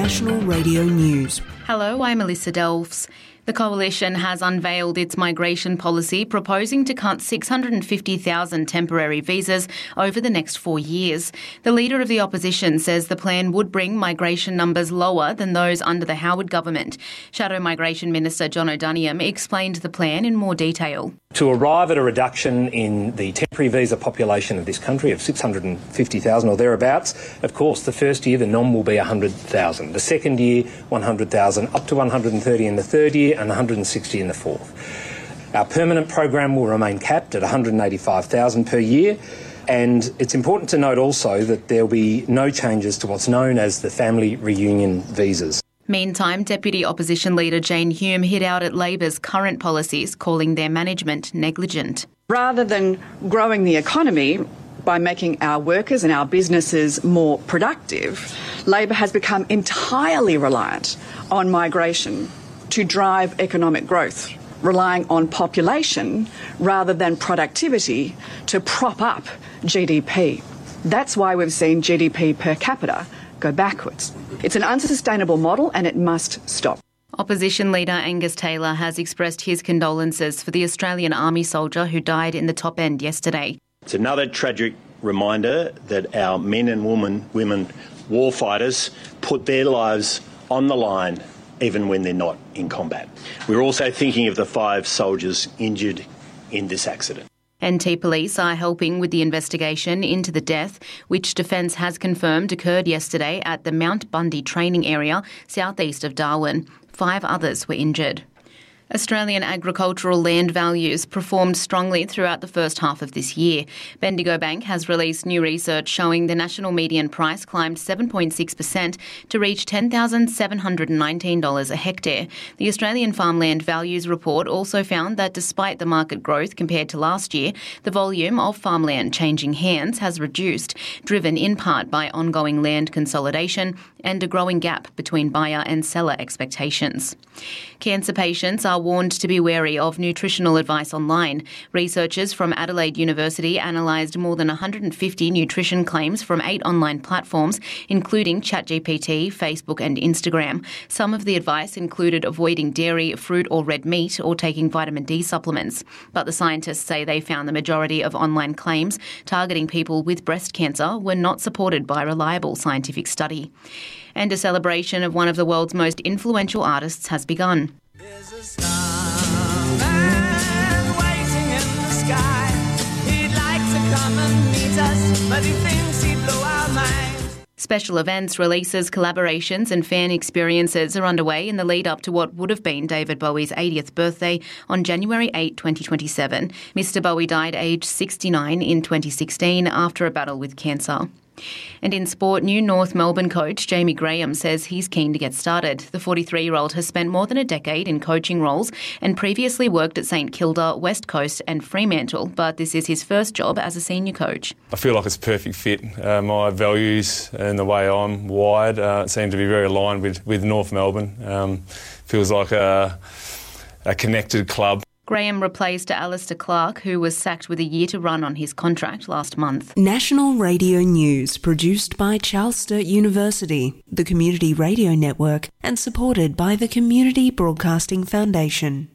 National Radio News. Hello, I'm Melissa Delves. The Coalition has unveiled its migration policy, proposing to cut 650,000 temporary visas over the next 4 years. The leader of the opposition says the plan would bring migration numbers lower than those under the Howard government. Shadow Migration Minister John O'Donoghue explained the plan in more detail. To arrive at a reduction in the temporary visa population of this country of 650,000 or thereabouts, of course, the first year the norm will be 100,000. The second year, 100,000, up to 130 in the third year and 160 in the fourth. Our permanent program will remain capped at 185,000 per year. And it's important to note also that there will be no changes to what's known as the family reunion visas. Meantime, Deputy Opposition Leader Jane Hume hit out at Labor's current policies, calling their management negligent. Rather than growing the economy by making our workers and our businesses more productive, Labor has become entirely reliant on migration to drive economic growth, relying on population rather than productivity to prop up GDP. That's why we've seen GDP per capita go backwards. It's an unsustainable model and it must stop. Opposition leader Angus Taylor has expressed his condolences for the Australian Army soldier who died in the Top End yesterday. It's another tragic reminder that our men and women warfighters put their lives on the line even when they're not in combat. We're also thinking of the 5 soldiers injured in this accident. NT Police are helping with the investigation into the death, which Defence has confirmed occurred yesterday at the Mount Bundy training area southeast of Darwin. 5 others were injured. Australian agricultural land values performed strongly throughout the first half of this year. Bendigo Bank has released new research showing the national median price climbed 7.6% to reach $10,719 a hectare. The Australian Farmland Values Report also found that despite the market growth compared to last year, the volume of farmland changing hands has reduced, driven in part by ongoing land consolidation and a growing gap between buyer and seller expectations. Cancer patients are warned to be wary of nutritional advice online. Researchers from Adelaide University analysed more than 150 nutrition claims from 8 online platforms, including ChatGPT, Facebook and Instagram. Some of the advice included avoiding dairy, fruit or red meat or taking vitamin D supplements. But the scientists say they found the majority of online claims targeting people with breast cancer were not supported by reliable scientific study. And a celebration of one of the world's most influential artists has begun. There's a starman waiting in the sky. He'd like to come and meet us, but he thinks he'd blow our minds. Special events, releases, collaborations and fan experiences are underway in the lead up to what would have been David Bowie's 80th birthday on January 8, 2027. Mr. Bowie died aged 69 in 2016 after a battle with cancer. And in sport, new North Melbourne coach Jamie Graham says he's keen to get started. The 43-year-old has spent more than a decade in coaching roles and previously worked at St Kilda, West Coast and Fremantle, but this is his first job as a senior coach. I feel like it's a perfect fit. My values and the way I'm wired seem to be very aligned with North Melbourne. Feels like a connected club. Graham replaced Alistair Clark, who was sacked with a year to run on his contract last month. National Radio News, produced by Charles Sturt University, the Community Radio Network, and supported by the Community Broadcasting Foundation.